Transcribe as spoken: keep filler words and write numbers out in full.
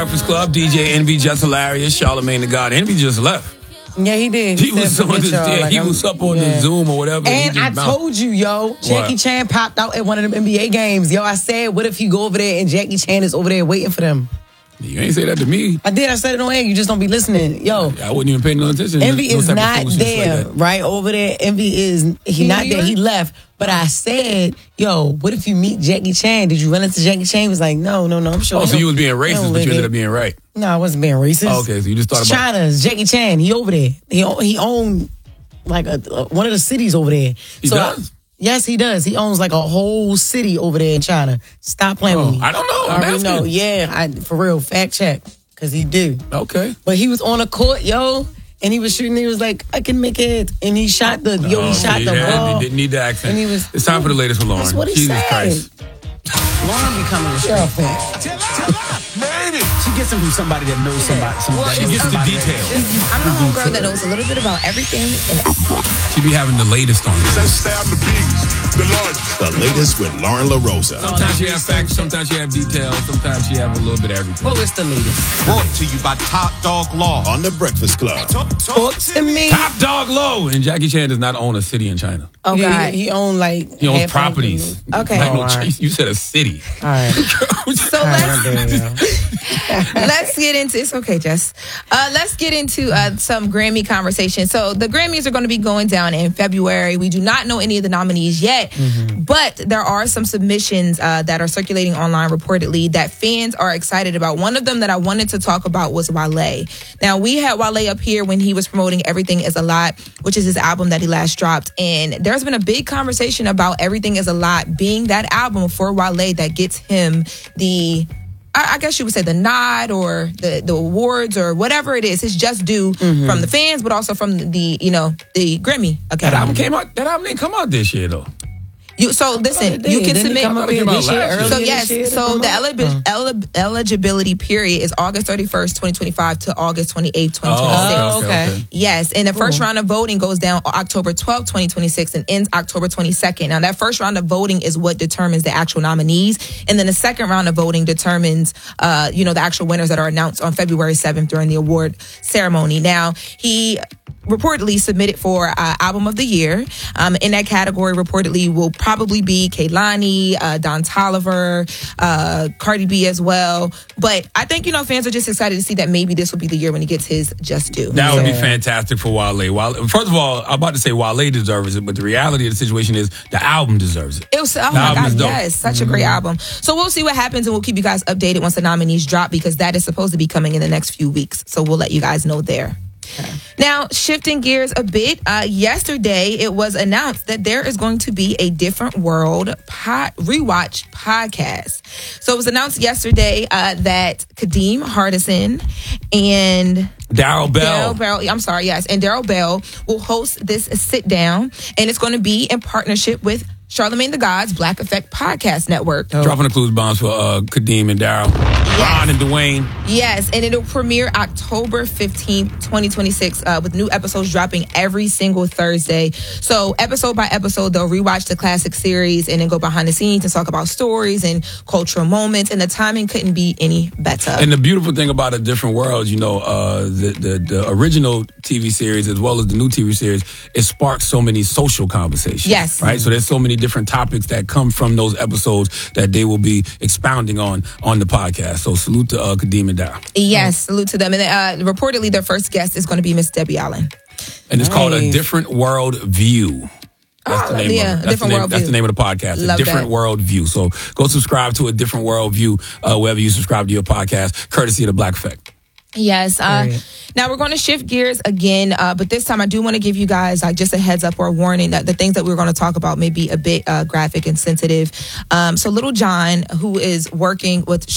Breakfast Club, D J Envy, just hilarious. Charlamagne the God. Envy just left. Yeah, he did. He, he was on this, yeah, like, he was up on yeah. the Zoom or whatever. And, and I bounced. told you, yo, Jackie what? Chan popped out at one of them N B A games. Yo, I said, what if you go over there and Jackie Chan is over there waiting for them? You ain't say that to me. I did. I said it on air. You just don't be listening. Yo. I wouldn't even pay no attention. Envy no is not there, like right over there. Envy is, he, he not there. He left. But I said, yo, what if you meet Jackie Chan? Did you run into Jackie Chan? He was like, no, no, no. I'm sure. Oh, so you was being racist, but you ended up being right. No, I wasn't being racist. Oh, okay, so you just thought about China's Jackie Chan. He over there. He he owned like a, a, one of the cities over there. He so does? I, yes, he does. He owns like a whole city over there in China. Stop playing oh, with me. I don't know. I I'm already know. Yeah, I, for real. Fact check. Because he do. Okay. But he was on a court, yo, and he was shooting. He was like, I can make it. And he shot the, yo, he oh, shot the yeah, ball. He didn't need the accent. And he was, it's time for the latest with Lauren. That's what he Jesus said. Christ. Lauren becoming a sheriff. She gets them from somebody that knows somebody. somebody well, she gets the details. I'm the homegirl that knows a little bit about everything. She be having the latest on it. The latest with Lauren LaRosa. Sometimes she have facts, sometimes she have details, sometimes she have a little bit of everything. What was the latest? Brought to you by Top Dog Law on The Breakfast Club. Talk, talk to me. Top Dog Law. And Jackie Chan does not own a city in China. Oh, yeah, God. He, he owned like... He owns properties. Okay. Like, oh, no, right. You said a city. All right. So let's, let's get into... It's okay, Jess. Uh, let's get into uh, some Grammy conversation. So the Grammys are going to be going down in February. We do not know any of the nominees yet, mm-hmm. but there are some submissions uh, that are circulating online reportedly that fans are excited about. One of them that I wanted to talk about was Wale. Now, we had Wale up here when he was promoting Everything Is a Lot, which is his album that he last dropped. And there's been a big conversation about Everything Is a Lot being that album for Wale that gets him the... I guess you would say the nod or the, the awards or whatever it is. It's just due mm-hmm. from the fans, but also from the, you know, the Grammy Academy. That album came out, that album didn't come out this year, though. You, so listen, you can submit. So yes, so the eli- eli- eligibility period is August thirty-first, twenty twenty-five to August twenty-eighth, twenty twenty-six. Oh, okay, okay, okay. Yes, and the first cool. round of voting goes down October twelfth, twenty twenty-six and ends October twenty-second. Now that first round of voting is what determines the actual nominees, and then the second round of voting determines, uh, you know, the actual winners that are announced on February seventh during the award ceremony. Now he reportedly submitted for uh, Album of the Year. Um, in that category, reportedly will probably be Kehlani, uh, Don Toliver, uh, Cardi B as well. But I think, you know, fans are just excited to see that maybe this will be the year when he gets his just due. That would be fantastic for Wale. Wale. First of all, I'm about to say Wale deserves it, but the reality of the situation is the album deserves it. It was, oh my God, yes, such mm-hmm. a great album. So we'll see what happens, and we'll keep you guys updated once the nominees drop, because that is supposed to be coming in the next few weeks. So we'll let you guys know there. Okay. Now, shifting gears a bit, uh, yesterday it was announced that there is going to be a Different World pod, rewatch podcast. So it was announced yesterday uh, that Kadeem Hardison and Daryl Bell. Daryl Bell, I'm sorry, yes, and Daryl Bell will host this sit down, and it's going to be in partnership with Charlamagne the God's Black Effect Podcast Network. Oh. Dropping the clues bombs for uh, Kadeem and Daryl. Yes. Ron and Dwayne. Yes, and it'll premiere October fifteenth, twenty twenty-six, uh, with new episodes dropping every single Thursday. So episode by episode, they'll rewatch the classic series and then go behind the scenes and talk about stories and cultural moments, and the timing couldn't be any better. And the beautiful thing about A Different World, you know, uh, the, the, the original T V series as well as the new T V series, it sparks so many social conversations. Yes. Right? So there's so many different topics that come from those episodes that they will be expounding on on the podcast. So salute to uh, Kadeem and Daryl. Yes, salute to them. And uh, reportedly, their first guest is going to be Miss Debbie Allen. And it's nice. called A Different World View. That's oh, the name yeah, of it. That's, the name, that's the name of the podcast. Love A Different that. World View. So go subscribe to A Different World View uh, wherever you subscribe to your podcast, courtesy of the Black Effect. Yes. Uh, now we're going to shift gears again, uh, but this time I do want to give you guys like just a heads up or a warning that the things that we're going to talk about may be a bit uh, graphic and sensitive. Um, so Little John, who is working with